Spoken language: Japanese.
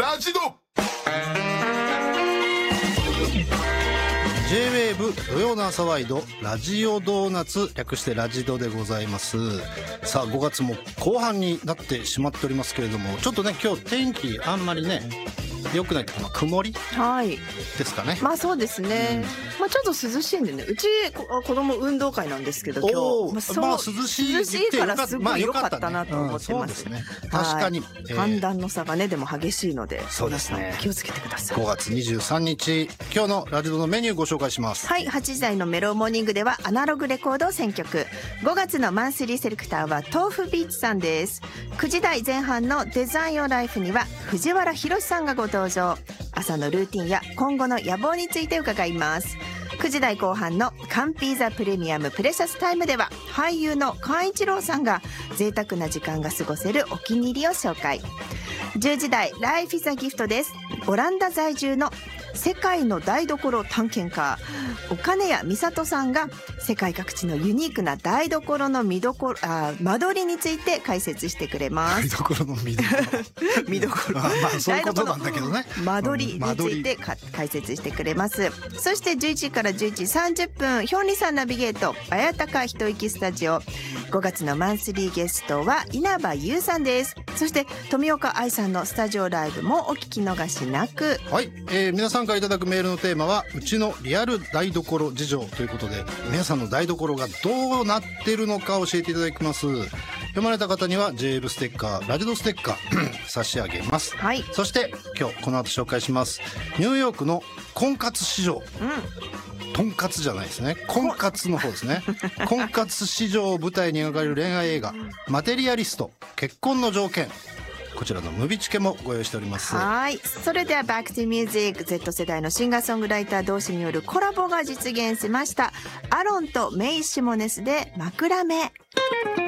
ラジド。 J-WAVE 土曜の朝ワイドラジオドーナツ、略してラジドでございます。さあ5月も後半になってしまっておりますけれども、ちょっとね今日天気あんまりね良くないというか、曇りですかね。 まあそうですね、まあちょっと涼しいんでね、うち子供運動会なんですけど今日、 まあ涼しいからすごい良かったなと思ってます。 そうですね、確かに、 寒暖の差がねでも激しいので、 そうですね、 皆さん気をつけてください。 5月23日今日のラジオのメニューご紹介します。 はい、8時台のメロウモーニングではアナログレコード選曲。5月のマンスリーセレクターは豆腐ビーツさんです。9時台前半のデザインオライフには藤原宏さんがご登場。朝のルーティンや今後の野望について伺います。9時台後半のカンピーザプレミアムプレシャスタイムでは俳優の寛一郎さんが贅沢な時間が過ごせるお気に入りを紹介。10時台ライフイズアギフトです。オランダ在住の世界の台所探検家岡根谷美里さんが世界各地のユニークな台所の間取りについて解説してくれます。 台所の見どころ見どころまあそういうことなんだけどね、 間取りについて解説してくれます。そして11時から11時30分ヒョンリさんナビゲート綾鷹一息スタジオ。5月のマンスリーゲストは稲葉優さんです。そして富岡愛さんのスタジオライブもお聞き逃しなく。 はい、皆さんからいただくメールのテーマはうちのリアル台所事情ということで、皆さんの台所がどうなってるのか教えていただきます。読まれた方には J-WAVE ステッカーラジドステッカー差し上げます、 はい、 そして今日この後紹介しますニューヨークの婚活市場、とんかつじゃないですね、婚活の方ですね婚活市場を舞台に描かれる恋愛映画マテリアリスト結婚の条件、こちらのムビチケもご用意しております。 はい、それでは Back to Music。 Z 世代のシンガーソングライター同士によるコラボが実現しました。アロンとメイ・シモネスで枕目。